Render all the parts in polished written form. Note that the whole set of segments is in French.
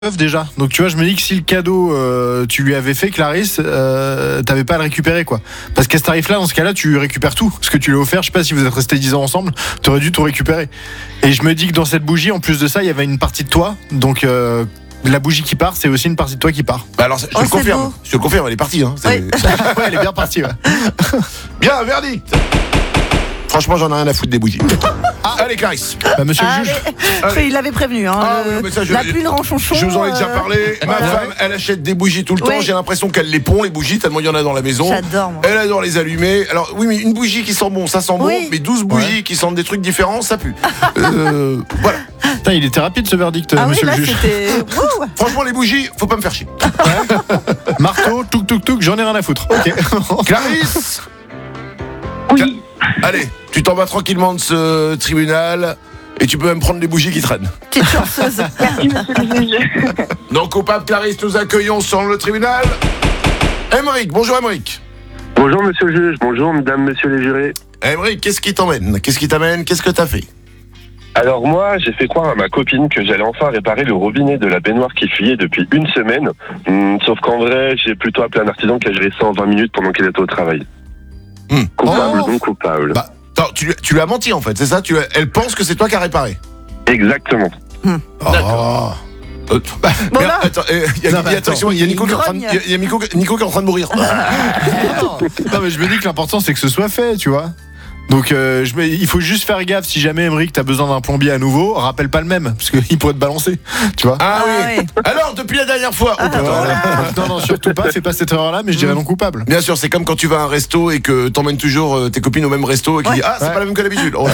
déjà. Donc tu vois, je me dis que si le cadeau tu lui avais fait, Clarisse, t'avais pas à le récupérer, quoi. Parce qu'à ce tarif-là, dans ce cas-là, tu récupères tout. Ce que tu lui as offert, je sais pas si vous êtes restés 10 ans ensemble, t'aurais dû tout récupérer. Et je me dis que dans cette bougie, en plus de ça, il y avait une partie de toi. Donc la bougie qui part, c'est aussi une partie de toi qui part. Bah alors, je te le confirme. beau. Je te le confirme, elle est partie. Hein. Ouais, elle est bien partie, ouais. Bien, verdict. Franchement, j'en ai rien à foutre des bougies. Allez, Clarisse. Bah, monsieur le juge. Allez. Il l'avait prévenu. Hein, mais ça, la pluie, le ranchonchon. Je vous en ai déjà parlé. Ma femme, elle achète des bougies tout le temps. Oui. J'ai l'impression qu'elle les pond, les bougies, tellement il y en a dans la maison. J'adore, moi. Elle adore les allumer. Alors, oui, mais une bougie qui sent bon, ça sent Oui. bon. Mais 12 bougies qui sentent des trucs différents, ça pue. Voilà. Putain, il était rapide ce verdict, Ah oui, monsieur là, le juge. c'était... Wouh. Franchement, les bougies, faut pas me faire chier. Marteau, touk, j'en ai rien à foutre. Ok. Clarisse. Oui. Allez, tu t'en vas tranquillement de ce tribunal et tu peux même prendre les bougies qui traînent. Petite chanceuse. Merci, monsieur le juge. Non coupable, Clarisse, nous accueillons sur le tribunal Aymeric. Bonjour Aymeric. Bonjour monsieur le juge, bonjour mesdames, messieurs les jurés. Aymeric, qu'est-ce qui t'emmène? Qu'est-ce qui t'amène? Qu'est-ce que t'as fait? Alors moi, j'ai fait croire à ma copine que j'allais enfin réparer le robinet de la baignoire qui fuyait depuis une semaine. Sauf qu'en vrai, j'ai plutôt appelé un artisan qui a géré ça en 20 minutes pendant qu'il était au travail. Coupable, Oh. donc coupable. Bah, attends, tu lui as menti en fait, c'est ça? Elle pense que c'est toi qui as réparé. Exactement. D'accord. Bon, Merde, là. attends, il y a Non, mais Nico qui est en train de- grogne. il y a Nico qui est en train de mourir. Non, mais je me dis que l'important c'est que ce soit fait, tu vois. Donc il faut juste faire gaffe si jamais Aymeric t'as besoin d'un plombier à nouveau, rappelle pas le même, parce qu'il pourrait te balancer, tu vois. Ah Ah oui. oui. Alors, depuis la dernière fois. Oh, putain. Non, surtout pas, fais pas cette erreur-là, mais je dirais non coupable. Bien sûr, c'est comme quand tu vas à un resto et que t'emmènes toujours tes copines au même resto et qui Ouais. dit c'est Ouais. pas la même que d'habitude. Oh,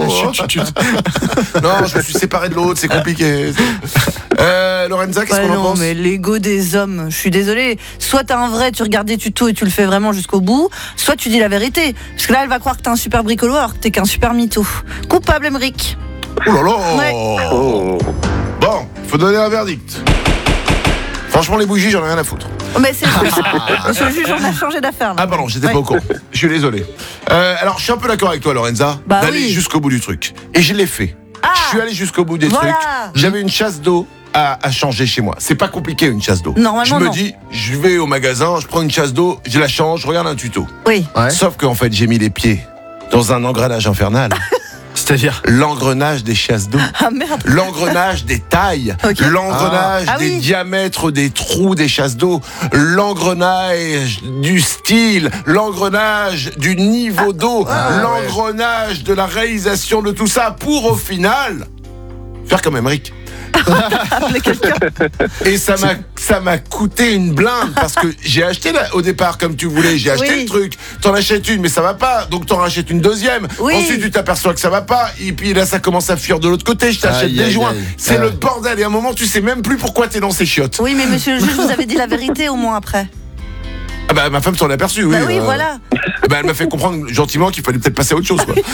non, je me suis séparé de l'autre, c'est compliqué. Lorenza, qu'est-ce Ouais, qu'on en non, pense? mais l'ego des hommes, je suis désolée. Soit t'as un vrai, tu regardes des tutos et tu le fais vraiment jusqu'au bout, soit tu dis la vérité. Parce que là, elle va croire que t'es un super bricolo alors que t'es qu'un super mytho. Coupable, Aymeric. Oh là là. Ouais. Oh. Bon, faut donner un verdict. Franchement, les bougies, j'en ai rien à foutre. Oh, mais c'est Monsieur le juge, on a changé d'affaire là. Ah pardon, j'étais Ouais. pas au courant. Je suis désolé. Alors, je suis un peu d'accord avec toi, Lorenza, Bah d'aller oui. jusqu'au bout du truc. Et je l'ai fait. Je suis allé jusqu'au bout des Voilà. trucs. J'avais une chasse d'eau à changer chez moi. C'est pas compliqué, une chasse d'eau. Normalement, je me non. dis, je vais au magasin, je prends une chasse d'eau, je la change, je regarde un tuto. Oui. Ouais. Sauf qu'en fait, j'ai mis les pieds dans un engrenage infernal. C'est-à-dire. L'engrenage des chasses d'eau. Ah merde. L'engrenage des tailles, Ok. l'engrenage Ah des oui. diamètres des trous des chasses d'eau, l'engrenage du style, l'engrenage du niveau d'eau, l'engrenage de la réalisation de tout ça pour au final faire comme Aymeric. Appelez quelqu'un. Et ça m'a coûté une blinde parce que j'ai acheté au départ comme tu voulais, j'ai acheté Oui. le truc, t'en achètes une mais ça va pas, donc t'en rachètes une deuxième. Oui. Ensuite tu t'aperçois que ça va pas et puis là ça commence à fuir de l'autre côté, je t'achète Aïe, des aïe, joints. aïe. C'est Ah le ouais. bordel et à un moment tu sais même plus pourquoi t'es dans ces chiottes. Oui, mais monsieur le juge, vous avez dit la vérité au moins après. Ah bah ma femme s'en est aperçue, oui. Bah oui, voilà. Bah, elle m'a fait comprendre gentiment qu'il fallait peut-être passer à autre chose quoi.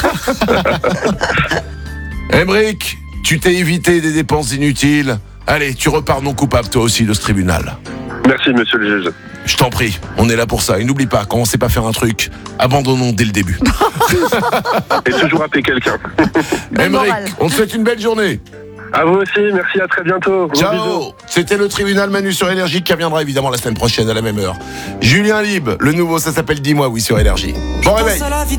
Aymeric, tu t'es évité des dépenses inutiles. Allez, tu repars non coupable toi aussi de ce tribunal. Merci monsieur le juge. Je t'en prie, on est là pour ça. Et n'oublie pas, quand on sait pas faire un truc, abandonnons dès le début. Et toujours appeler quelqu'un. Belle Aymeric, morale. on te souhaite une belle journée. À vous aussi, merci, à très bientôt. Gros bisous. Ciao. C'était le tribunal Manu sur Énergie qui reviendra évidemment la semaine prochaine à la même heure. Julien Libre, le nouveau, ça s'appelle Dis-moi oui sur Énergie. Bon réveil. Pense à la vie